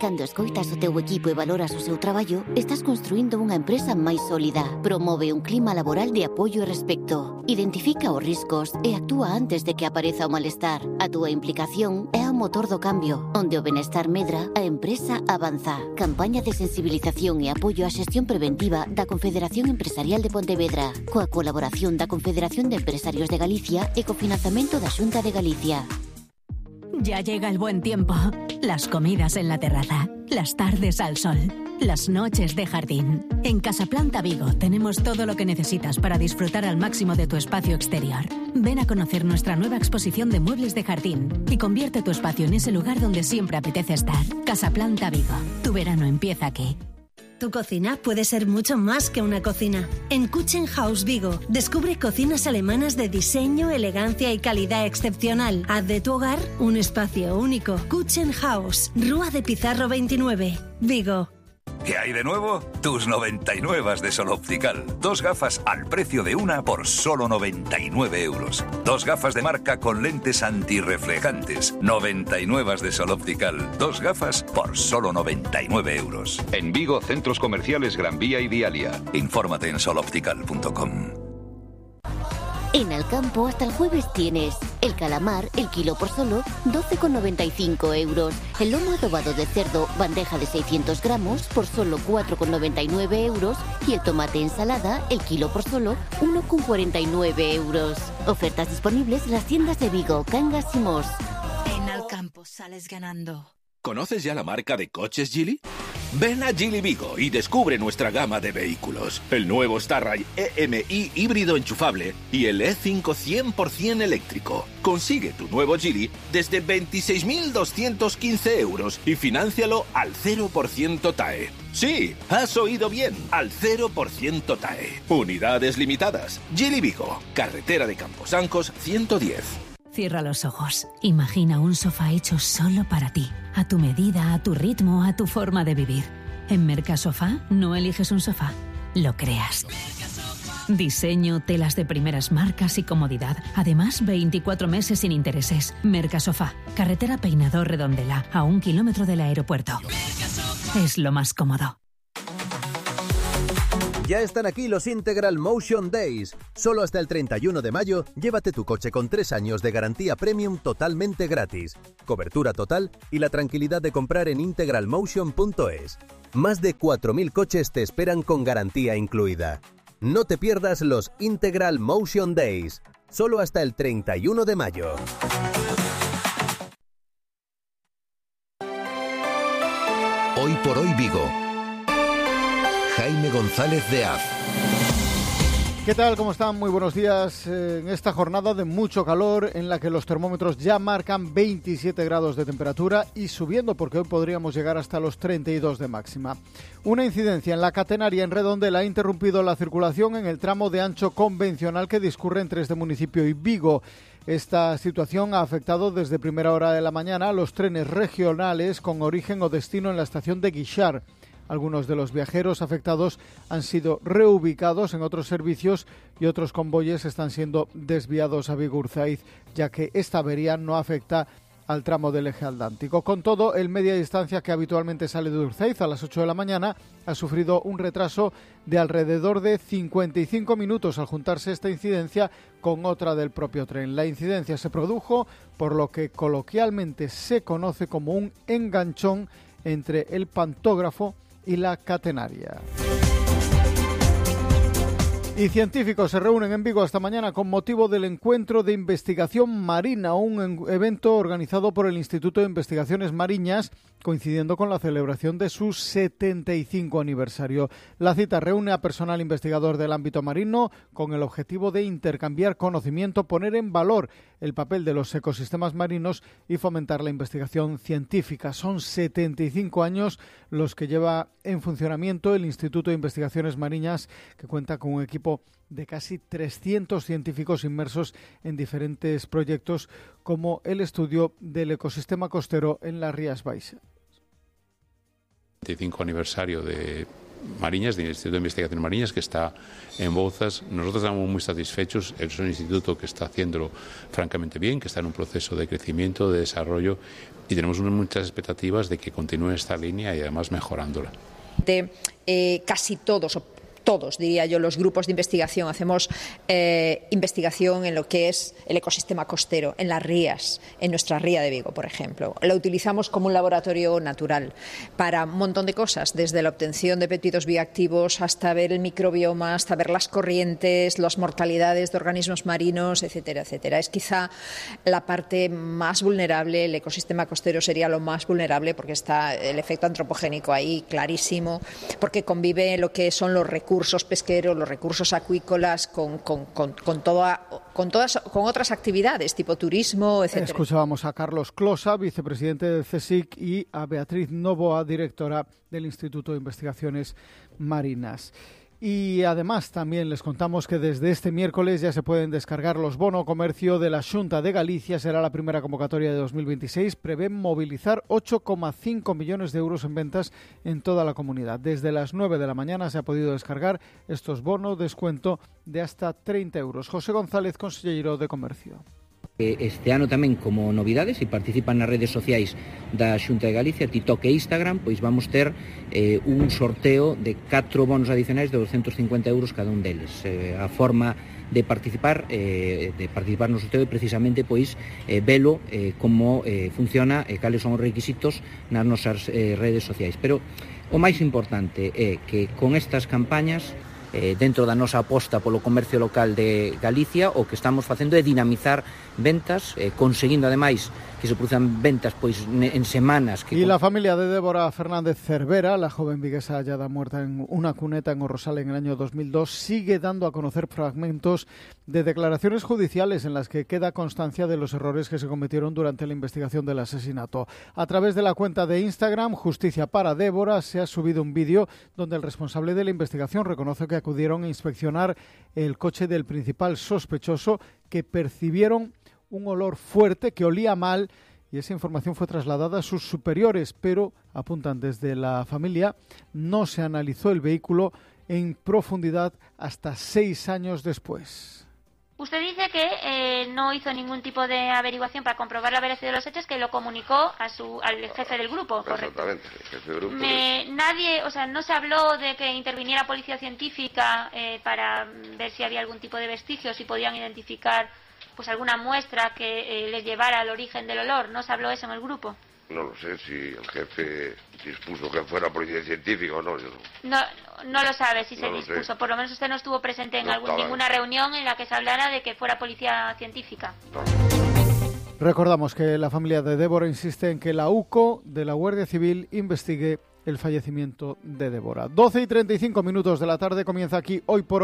Cando escoitas o teu equipo e valoras o seu traballo, estás construindo unha empresa máis sólida. Promove un clima laboral de apoio e respecto. Identifica os riscos e actúa antes de que apareza o malestar. A túa implicación é o motor do cambio. Onde o benestar medra, a empresa avanza. Campaña de sensibilización e apoio á xestión preventiva da Confederación Empresarial de Pontevedra, coa colaboración da Confederación de Empresarios de Galicia e cofinanciamento da Xunta de Galicia. Ya llega el buen tiempo. Las comidas en la terraza, las tardes al sol, las noches de jardín. En Casaplanta Vigo tenemos todo lo que necesitas para disfrutar al máximo de tu espacio exterior. Ven a conocer nuestra nueva exposición de muebles de jardín y convierte tu espacio en ese lugar donde siempre apetece estar. Casaplanta Vigo. Tu verano empieza aquí. Tu cocina puede ser mucho más que una cocina. En Küchenhaus Vigo, descubre cocinas alemanas de diseño, elegancia y calidad excepcional. Haz de tu hogar un espacio único. Küchenhaus, Rúa de Pizarro 29, Vigo. ¿Qué hay de nuevo? Tus 99 de Sol Optical. 2 gafas al precio de una por solo 99 euros. 2 gafas de marca con lentes antirreflejantes. 99 de Sol Optical. 2 gafas por solo 99 euros. En Vigo, centros comerciales Gran Vía y Dialia. Infórmate en soloptical.com. En Alcampo hasta el jueves tienes el calamar, el kilo por solo 12,95 euros. El lomo adobado de cerdo, bandeja de 600 gramos por solo 4,99 euros. Y el tomate ensalada, el kilo por solo 1,49 euros. Ofertas disponibles en las tiendas de Vigo, Cangas y Mos. En Alcampo sales ganando. ¿Conoces ya la marca de coches Geely? Ven a Geely Vigo y descubre nuestra gama de vehículos. El nuevo Starray EMI híbrido enchufable y el E5 100% eléctrico. Consigue tu nuevo Geely desde 26.215 euros y fináncialo al 0% TAE. Sí, has oído bien, al 0% TAE. Unidades limitadas. Geely Vigo, carretera de Camposancos 110. Cierra los ojos. Imagina un sofá hecho solo para ti. A tu medida, a tu ritmo, a tu forma de vivir. En Mercasofá no eliges un sofá, lo creas. Diseño, telas de primeras marcas y comodidad. Además, 24 meses sin intereses. Mercasofá, carretera Peinador Redondela, a 1 kilómetro del aeropuerto. Es lo más cómodo. Ya están aquí los Integral Motion Days. Solo hasta el 31 de mayo, llévate tu coche con 3 años de garantía premium totalmente gratis, cobertura total y la tranquilidad de comprar en integralmotion.es. Más de 4.000 coches te esperan con garantía incluida. No te pierdas los Integral Motion Days. Solo hasta el 31 de mayo. Hoy por hoy Vigo. Jaime González de Az. ¿Qué tal? ¿Cómo están? Muy buenos días. En esta jornada de mucho calor en la que los termómetros ya marcan 27 grados de temperatura y subiendo porque hoy podríamos llegar hasta los 32 de máxima. Una incidencia en la catenaria en Redondela ha interrumpido la circulación en el tramo de ancho convencional que discurre entre este municipio y Vigo. Esta situación ha afectado desde primera hora de la mañana a los trenes regionales con origen o destino en la estación de Guixar. Algunos de los viajeros afectados han sido reubicados en otros servicios y otros convoyes están siendo desviados a Vigo-Urzaiz, ya que esta avería no afecta al tramo del eje atlántico. Con todo, el media distancia que habitualmente sale de Urzaiz a las 8 de la mañana ha sufrido un retraso de alrededor de 55 minutos al juntarse esta incidencia con otra del propio tren. La incidencia se produjo por lo que coloquialmente se conoce como un enganchón entre el pantógrafo y la catenaria. Y científicos se reúnen en Vigo esta mañana con motivo del encuentro de investigación marina, un evento organizado por el Instituto de Investigaciones Mariñas, coincidiendo con la celebración de su 75 aniversario. La cita reúne a personal investigador del ámbito marino con el objetivo de intercambiar conocimiento, poner en valor el papel de los ecosistemas marinos y fomentar la investigación científica. Son 75 años los que lleva en funcionamiento el Instituto de Investigaciones Mariñas, que cuenta con un equipo de casi 300 científicos inmersos en diferentes proyectos como el estudio del ecosistema costero en las Rías Baixas. 25 aniversario Mariñas, del Instituto de Investigación Mariñas, que está en Bouzas. Nosotros estamos muy satisfechos. Es un instituto que está haciéndolo francamente bien, que está en un proceso de crecimiento, de desarrollo, y tenemos muchas expectativas de que continúe esta línea y además mejorándola. Casi todos, diría yo, los grupos de investigación hacemos investigación en lo que es el ecosistema costero, en las rías, en nuestra ría de Vigo, por ejemplo. La utilizamos como un laboratorio natural para un montón de cosas, desde la obtención de péptidos bioactivos hasta ver el microbioma, hasta ver las corrientes, las mortalidades de organismos marinos, etcétera, etcétera. Es quizá la parte más vulnerable, el ecosistema costero sería lo más vulnerable porque está el efecto antropogénico ahí clarísimo, porque convive lo que son los recursos pesqueros, los recursos acuícolas con otras actividades tipo turismo, etcétera. Escuchábamos a Carlos Closa, vicepresidente del CSIC, y a Beatriz Novoa, directora del Instituto de Investigaciones Marinas. Y además también les contamos que desde este miércoles ya se pueden descargar los bono comercio de la Xunta de Galicia. Será la primera convocatoria de 2026. Prevén movilizar 8,5 millones de euros en ventas en toda la comunidad. Desde las 9 de la mañana se ha podido descargar estos bonos, descuento de hasta 30 euros. José González, consellero de Comercio. Este ano tamén, como novidades, e participan nas redes sociais da Xunta de Galicia, TikTok e Instagram, pois vamos ter un sorteo de 4 bonos adicionais de 250 euros cada un deles. A forma de participar no sorteo é precisamente pois velo como funciona e cales son os requisitos nas nosas redes sociais. Pero o máis importante é que con estas campañas, dentro da nosa aposta polo comercio local de Galicia, o que estamos facendo é dinamizar ventas, conseguindo ademais que se produzan ventas pois en semanas. Y la familia de Débora Fernández Cervera, la joven viguesa hallada muerta en una cuneta en Orrosal en el año 2002, sigue dando a conocer fragmentos de declaraciones judiciales en las que queda constancia de los errores que se cometieron durante la investigación del asesinato. A través de la cuenta de Instagram, Justicia para Débora, se ha subido un vídeo donde el responsable de la investigación reconoce que acudieron a inspeccionar el coche del principal sospechoso, que percibieron un olor fuerte, que olía mal, y esa información fue trasladada a sus superiores, pero, apuntan desde la familia, no se analizó el vehículo en profundidad hasta 6 años después. Usted dice que no hizo ningún tipo de averiguación para comprobar la veracidad de los hechos, que lo comunicó al jefe del grupo, ¿correcto? Exactamente, el jefe del grupo. No se habló de que interviniera policía científica para ver si había algún tipo de vestigio, si podían identificar pues alguna muestra que les llevara al origen del olor. ¿No se habló eso en el grupo? No lo sé, si el jefe dispuso que fuera policía científica o no. Yo no lo sabe si se no dispuso. Por lo menos usted no estuvo presente en No ninguna reunión en la que se hablara de que fuera policía científica. Recordamos que la familia de Débora insiste en que la UCO de la Guardia Civil investigue el fallecimiento de Débora. 12:35 de la tarde, comienza aquí Hoy por Hoy.